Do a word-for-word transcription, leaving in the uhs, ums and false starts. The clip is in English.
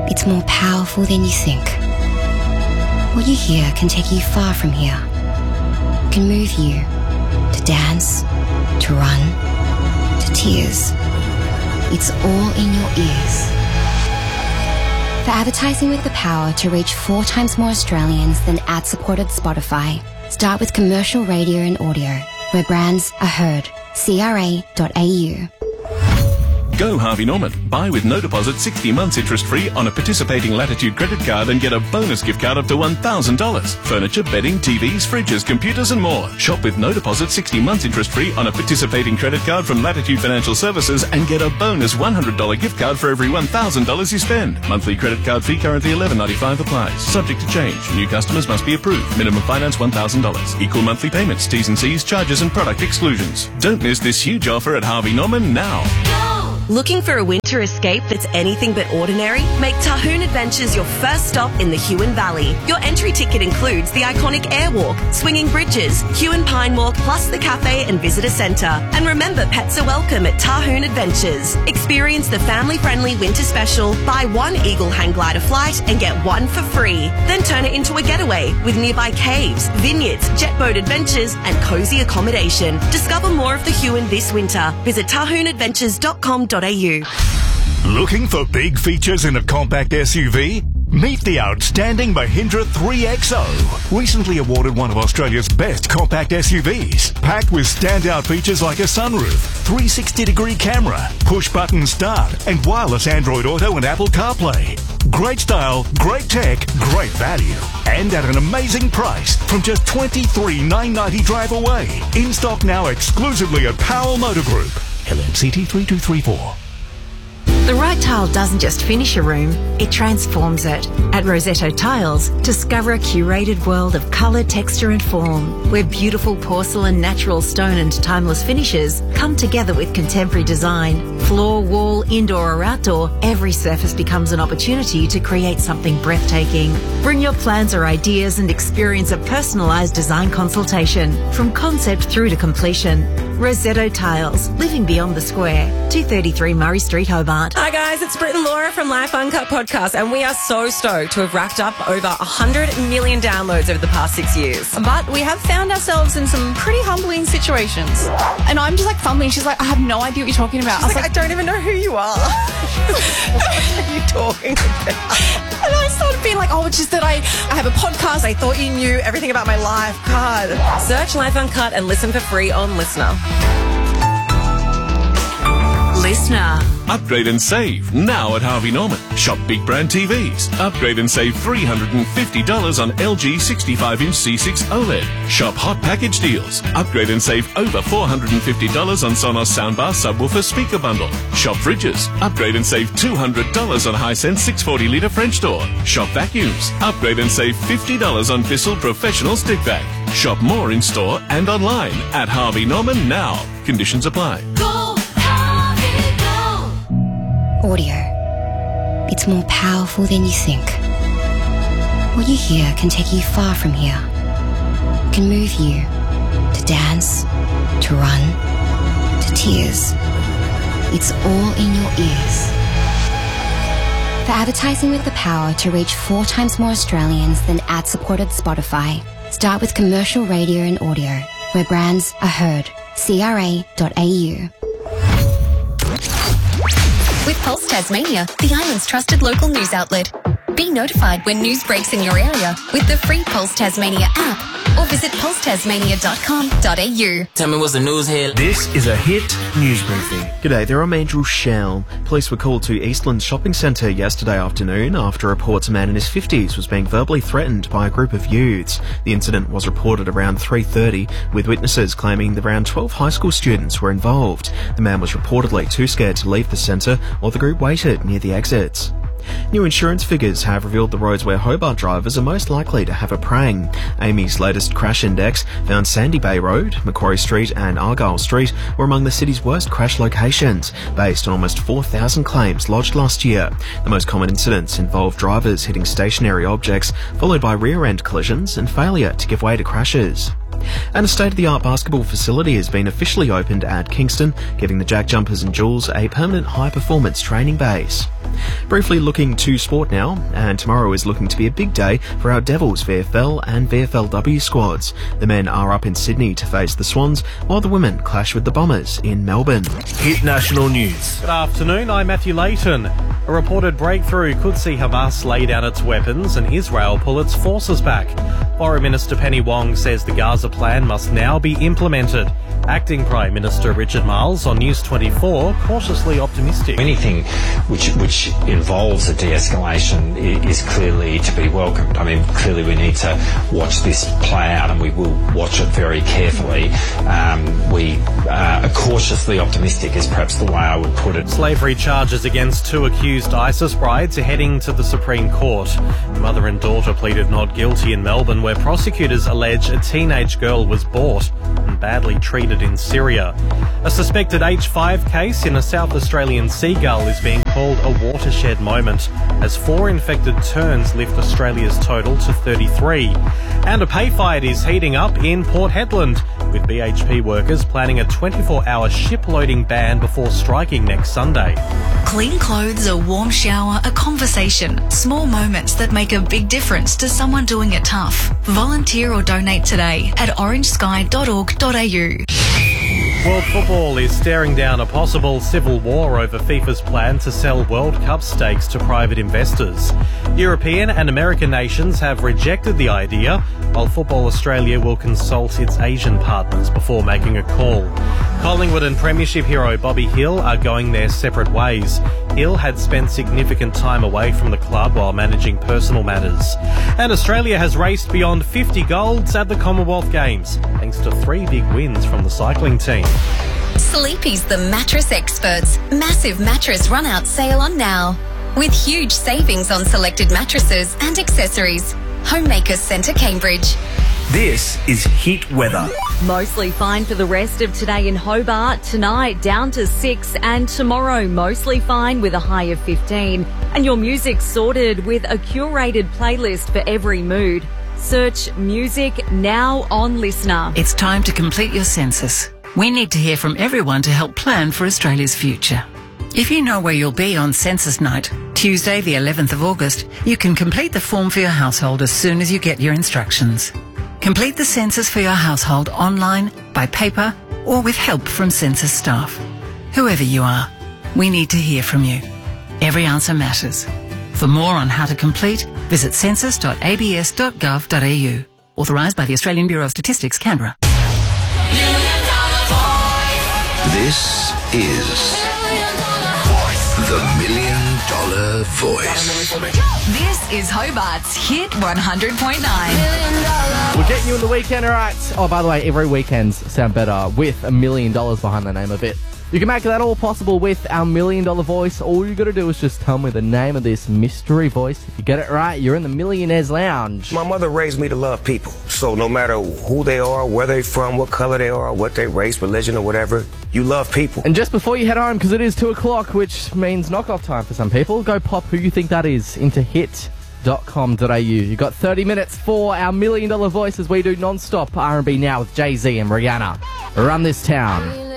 It's more powerful than you think. What you hear can take you far from here. It can move you to dance, to run, to tears. It's all in your ears. For advertising with the power to reach four times more Australians than ad-supported Spotify, start with commercial radio and audio, where brands are heard. C R A dot A U. Go Harvey Norman. Buy with no deposit sixty months interest-free on a participating Latitude credit card and get a bonus gift card up to one thousand dollars. Furniture, bedding, T Vs, fridges, computers and more. Shop with no deposit sixty months interest-free on a participating credit card from Latitude Financial Services and get a bonus one hundred dollars gift card for every one thousand dollars you spend. Monthly credit card fee currently eleven ninety-five applies. Subject to change. New customers must be approved. Minimum finance one thousand dollars. Equal monthly payments. T's and C's, charges and product exclusions. Don't miss this huge offer at Harvey Norman now. Looking for a winter escape that's anything but ordinary? Make Tahoon Adventures your first stop in the Huon Valley. Your entry ticket includes the iconic Airwalk, swinging bridges, Huon Pine Walk, plus the cafe and visitor centre. And remember, pets are welcome at Tahoon Adventures. Experience the family-friendly winter special, buy one Eagle hang glider flight and get one for free. Then turn it into a getaway with nearby caves, vineyards, jet boat adventures and cosy accommodation. Discover more of the Huon this winter. Visit tahoon adventures dot com dot a u. Looking for big features in a compact S U V? Meet the outstanding Mahindra three X O, recently awarded one of Australia's best compact S U Vs, packed with standout features like a sunroof, three sixty degree camera, push-button start, and wireless Android Auto and Apple CarPlay. Great style, great tech, great value, and at an amazing price from just twenty-three thousand nine hundred ninety drive away. In stock now exclusively at Powell Motor Group. L M C T three two three four. The right tile doesn't just finish a room, it transforms it. At Rosetto Tiles, discover a curated world of colour, texture and form, where beautiful porcelain, natural stone and timeless finishes come together with contemporary design. Floor, wall, indoor or outdoor, every surface becomes an opportunity to create something breathtaking. Bring your plans or ideas and experience a personalised design consultation, from concept through to completion. Rosetto Tiles, living beyond the square. two thirty-three Murray Street, Hobart. Hi guys, it's Britt and Laura from Life Uncut Podcast, and we are so stoked to have racked up over one hundred million downloads over the past six years. But we have found ourselves in some pretty humbling situations. And I'm just like fumbling. She's like, I have no idea what you're talking about. She's I was like, like, I don't even know who you are. What are you talking about? And I started being like, oh, it's just that I, I have a podcast. I thought you knew everything about my life. God. Search Life Uncut and listen for free on Listener. Listener. Upgrade and save now at Harvey Norman. Shop big brand T Vs. Upgrade and save three hundred fifty dollars on L G sixty-five inch C six OLED. Shop hot package deals. Upgrade and save over four hundred fifty dollars on Sonos soundbar subwoofer speaker bundle. Shop fridges. Upgrade and save two hundred dollars on Hisense six hundred forty litre French door. Shop vacuums. Upgrade and save fifty dollars on Bissell Professional Stick Vac. Shop more in store and online at Harvey Norman now. Conditions apply. Go, Harvey, go! Audio. It's more powerful than you think. What you hear can take you far from here. It can move you to dance, to run, to tears. It's all in your ears. For advertising with the power to reach four times more Australians than ad-supported Spotify, start with commercial radio and audio, where brands are heard. C R A dot A U. With Pulse Tasmania, the island's trusted local news outlet. Be notified when news breaks in your area with the free Pulse Tasmania app, or visit pulse tasmania dot com dot a u. Tell me what's the news here. This is a hit news briefing. G'day, there I'm Andrew Shell. Police were called to Eastlands Shopping Centre yesterday afternoon after reports a man in his fifties was being verbally threatened by a group of youths. The incident was reported around three thirty, with witnesses claiming that around twelve high school students were involved. The man was reportedly too scared to leave the centre while the group waited near the exits. New insurance figures have revealed the roads where Hobart drivers are most likely to have a prang. Amy's latest crash index found Sandy Bay Road, Macquarie Street and Argyle Street were among the city's worst crash locations, based on almost four thousand claims lodged last year. The most common incidents involve drivers hitting stationary objects, followed by rear-end collisions and failure to give way to crashes. And a state-of-the-art basketball facility has been officially opened at Kingston, giving the Jack Jumpers and Jules a permanent high-performance training base. Briefly looking to sport now, and tomorrow is looking to be a big day for our Devils V F L and V F L W squads. The men are up in Sydney to face the Swans, while the women clash with the Bombers in Melbourne. Hit National News. Good afternoon, I'm Matthew Layton. A reported breakthrough could see Hamas lay down its weapons and Israel pull its forces back. Foreign Minister Penny Wong says the Gaza plan must now be implemented. Acting Prime Minister Richard Marles on News twenty-four cautiously optimistic. Anything which which involves a de-escalation is clearly to be welcomed. I mean, clearly we need to watch this play out, and we will watch it very carefully. Um, we uh, are cautiously optimistic is perhaps the way I would put it. Slavery charges against two accused ISIS brides are heading to the Supreme Court. The mother and daughter pleaded not guilty in Melbourne, where prosecutors allege a teenage girl was bought and badly treated in Syria. A suspected H five case in a South Australian seagull is being called a watershed moment as four infected terns lift Australia's total to thirty-three. And a pay fight is heating up in Port Hedland, with B H P workers planning a twenty-four hour ship-loading ban before striking next Sunday. Clean clothes, a warm shower, a conversation. Small moments that make a big difference to someone doing it tough. Volunteer or donate today at orange sky dot org dot a u. World football is staring down a possible civil war over FIFA's plan to sell World Cup stakes to private investors. European and American nations have rejected the idea, while Football Australia will consult its Asian partners before making a call. Collingwood and Premiership hero Bobby Hill are going their separate ways. Hill had spent significant time away from the club while managing personal matters. And Australia has raced beyond fifty golds at the Commonwealth Games, thanks to three big wins from the cycling team. Sleepy's the mattress experts. Massive mattress run-out sale on now. With huge savings on selected mattresses and accessories. Homemakers Centre, Cambridge. This is Hit Weather. Mostly fine for the rest of today in Hobart. Tonight down to six, and tomorrow mostly fine with a high of fifteen. And your music sorted with a curated playlist for every mood. Search music now on Listener. It's time to complete your census. We need to hear from everyone to help plan for Australia's future. If you know where you'll be on census night, Tuesday the eleventh of August, you can complete the form for your household as soon as you get your instructions. Complete the census for your household online, by paper, or with help from census staff. Whoever you are, we need to hear from you. Every answer matters. For more on how to complete, visit census dot a b s dot gov dot a u. Authorised by the Australian Bureau of Statistics, Canberra. This is the Million Dollar Voice. This is Hobart's Hit one hundred point nine. We're getting you in the weekend, alright? Oh, by the way, every weekends sound better with a million dollars behind the name of it. You can make that all possible with our Million Dollar Voice. All you got to do is just tell me the name of this mystery voice. If you get it right, you're in the Millionaires Lounge. My mother raised me to love people. So no matter who they are, where they're from, what color they are, what their race, religion, or whatever, you love people. And just before you head home, because it is two o'clock, which means knock-off time for some people, go pop who you think that is into hit dot com dot a u. You've got thirty minutes for our Million Dollar Voice as we do non-stop R and B now with Jay-Z and Rihanna. Run this town.